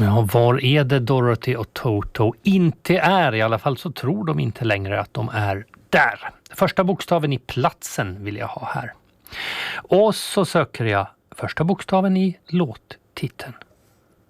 Ja, var är det Dorothy och Toto inte är? I alla fall så tror de inte längre att de är där. Första bokstaven i platsen vill jag ha här. Och så söker jag första bokstaven i låttiteln.